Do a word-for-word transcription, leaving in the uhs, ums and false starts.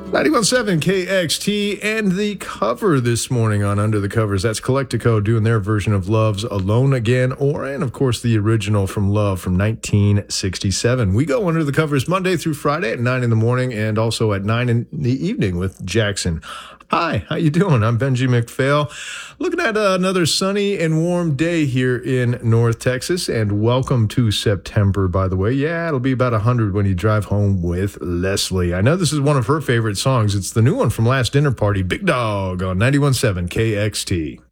ninety-one point seven K X T and the cover this morning on Under the Covers. That's Collectico doing their version of Love's Alone Again, or, and of course, the original from Love from nineteen sixty-seven. We go Under the Covers Monday through Friday at nine in the morning and also at nine in the evening with Jackson. Hi, how you doing? I'm Benji McPhail. Looking at uh, another sunny and warm day here in North Texas, and welcome to September, by the way. Yeah, it'll be about one hundred when you drive home with Leslie. I know this is one of her favorite songs. It's the new one from Last Dinner Party, Big Dog, on ninety-one point seven K X T.